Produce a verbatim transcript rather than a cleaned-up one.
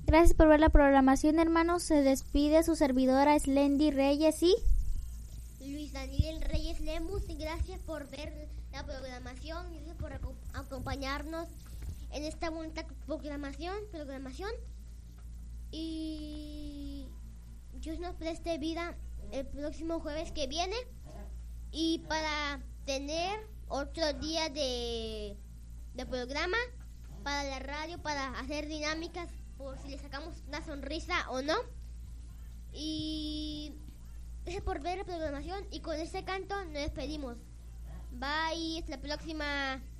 Gracias por ver la programación, hermanos. Se despide su servidora Slendy Reyes y Luis Daniel Reyes Lemus. Y gracias por ver la programación. Gracias por aco- acompañarnos en esta bonita programación, programación. Y Dios nos preste vida el próximo jueves que viene. Y para tener otro día de, de programa para la radio, para hacer dinámicas por si le sacamos una sonrisa o no. Y gracias por ver la programación y con este canto nos despedimos. Bye, hasta la próxima.